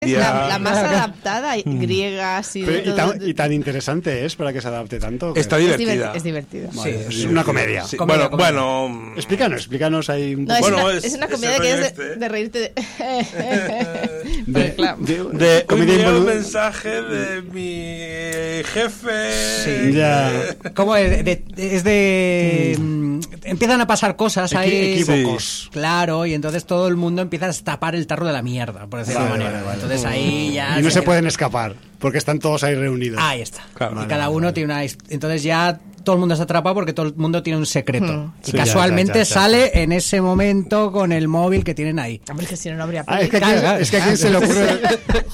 Es la más adaptada, griega, así de todo. Y tan interesante es para que se adapte tanto. Está divertida. Es divertida. Vale, sí, es una comedia. Sí. Comedia. Bueno. Explícanos ahí un No, poco. es una comedia que es de reírte de comedia un mensaje de mi jefe. Sí. Ya. ¿Cómo es? Empiezan a pasar cosas ahí. Equívocos. Sí. Claro, y entonces todo el mundo empieza a tapar el tarro de la mierda, por decirlo de alguna manera. Vale. Entonces ahí ya... Y no se pueden escapar, porque están todos ahí reunidos. Ahí está. Claro. Y cada uno tiene una... Entonces ya todo el mundo se atrapa porque todo el mundo tiene un secreto. Y Sí, casualmente ya. sale en ese momento con el móvil que tienen ahí. Hombre, que si no, no habría Es que a quién se le ocurre,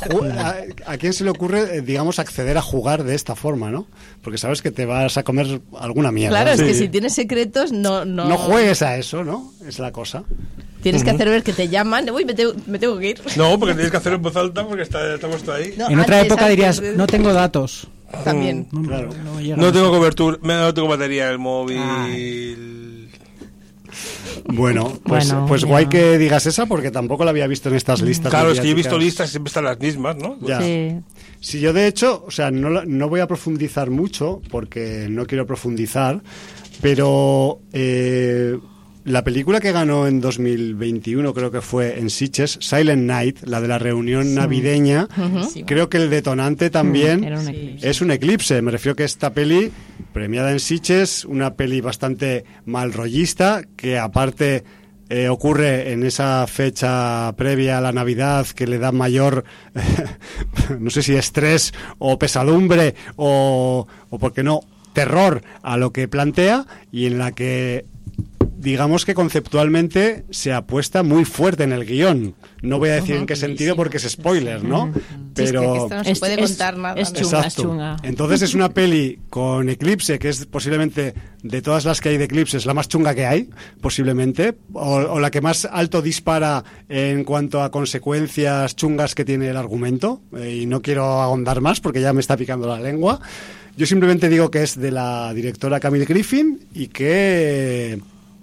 a quién se le ocurre, digamos, acceder a jugar de esta forma, ¿no? Porque sabes que te vas a comer alguna mierda. Claro, es Sí. que si tienes secretos, no juegues a eso, ¿no? Es la cosa. Tienes que hacer ver que te llaman. Uy, me tengo que ir. No, porque tienes que hacerlo en voz alta porque estamos todos ahí. No, En otra antes, época dirías, antes, no tengo datos. También. Claro. No tengo cobertura, no tengo batería en el móvil. Bueno, Bueno, pues ya. guay que digas esa porque tampoco la había visto en estas listas. Claro, es que yo he visto mediáticas. listas y siempre están las mismas, ¿no? Ya. Sí. Si yo de hecho, o sea, no voy a profundizar mucho porque no quiero profundizar, pero la película que ganó en 2021 creo que fue en Sitges, Silent Night, la de la reunión navideña, Sí. creo que el detonante también Era un eclipse. es un eclipse. Me refiero que esta peli, premiada en Sitges, una peli bastante malrollista, que aparte... ocurre en esa fecha previa a la Navidad que le da mayor, no sé si estrés o pesadumbre o por qué no, terror a lo que plantea y en la que digamos que conceptualmente se apuesta muy fuerte en el guión. No voy a decir en qué sentido porque es spoiler, ¿no? Pero... Sí, es que esto no se puede contar nada. Es ¿no? chunga, Exacto. es chunga. Entonces es una peli con eclipse, que es posiblemente de todas las que hay de eclipses la más chunga que hay, posiblemente, o la que más alto dispara en cuanto a consecuencias chungas que tiene el argumento, y no quiero ahondar más porque ya me está picando la lengua. Yo simplemente digo que es de la directora Camille Griffin y que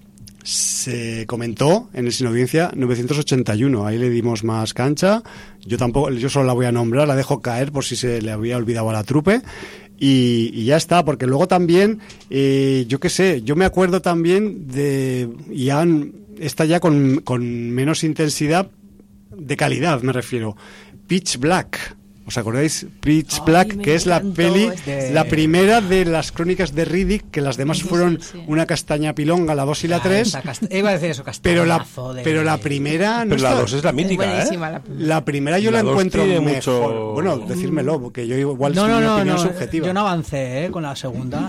se comentó en el Sin Audiencia 981, ahí le dimos más cancha. Yo solo la voy a nombrar, la dejo caer por si se le había olvidado a la trupe y ya está, porque luego también yo qué sé, yo me acuerdo también de está ya con menos intensidad de calidad, me refiero, Pitch Black. ¿Os acordáis? Pitch Black, que es la peli, la primera de las crónicas de Riddick, que las demás fueron una castaña pilonga, la 2 y la 3. Iba a decir eso, Pero castañazo pero la primera... Pero la 2 es la mítica, Buenísima la La primera yo la La dos encuentro tiene mejor. mucho- Bueno, decírmelo, porque yo igual No, es no, mi no, opinión no, subjetiva. yo no avancé con la segunda.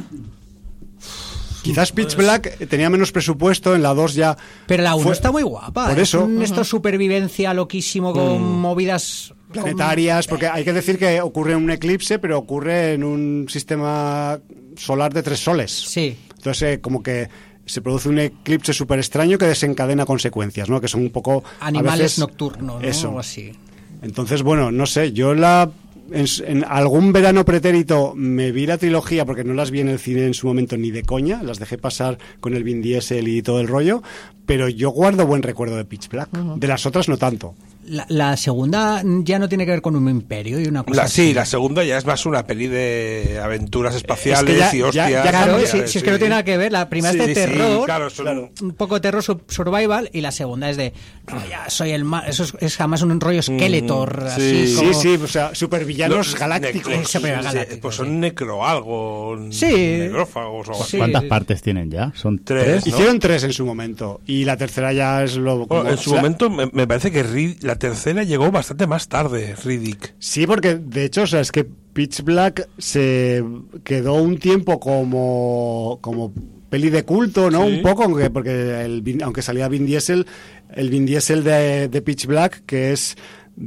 Quizás Pitch Black tenía menos presupuesto, en la 2 ya... Pero la 1 fue- está muy guapa. Por es eso. esto supervivencia loquísimo con movidas planetarias, porque hay que decir que ocurre un eclipse, pero ocurre en un sistema solar de 3 soles. Sí. Entonces, como que se produce un eclipse súper extraño que desencadena consecuencias, ¿no? Que son un poco... a Animales veces, nocturnos, ¿no? Eso. O así. Entonces, bueno, no sé, yo en algún verano pretérito me vi la trilogía porque no las vi en el cine en su momento ni de coña, las dejé pasar con el Vin Diesel y todo el rollo, pero yo guardo buen recuerdo de Pitch Black. De las otras no tanto. La segunda ya no tiene que ver con un imperio y una cosa así. Sí, la segunda ya es más una peli de aventuras espaciales Es que y hostias. Claro, cambia, si es que no tiene nada que ver. La primera es de terror, claro, son- un poco de terror survival, y la segunda es de ya soy el mal. Eso es jamás un rollo Skeletor, así sí. como... Sí, o sea, supervillanos Los galácticos. galácticos, pues sí. son necroalgo, Sí. necrófagos o algo así. Sí. ¿Cuántas partes tienen ya? Son Tres. ¿no? Hicieron 3 en su momento y la tercera ya es lo... Bueno, como- en su o sea, momento me parece que la tercera llegó bastante más tarde, Riddick. Sí, porque de hecho, o sea, es que Pitch Black se quedó un tiempo como peli de culto, ¿no? Sí. Un poco, porque aunque salía Vin Diesel, el Vin Diesel de Pitch Black, que es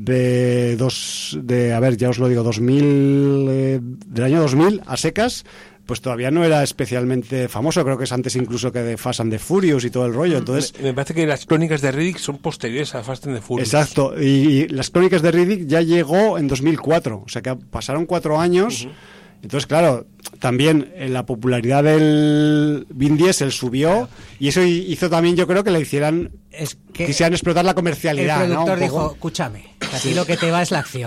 a ver, ya os lo digo, 2000, del año 2000 a secas, pues todavía no era especialmente famoso, creo que es antes incluso que de Fast and the Furious y todo el rollo, entonces... Me parece que las crónicas de Riddick son posteriores a Fast and the Furious. Exacto, y las crónicas de Riddick ya llegó en 2004, o sea que pasaron 4 años. Entonces, claro, también la popularidad del Vin Diesel subió y eso hizo también, yo creo, que le hicieran Es que quisieran explotar la comercialidad. el productor ¿no? Un dijo, poco. escúchame, A ti lo que te va es la acción.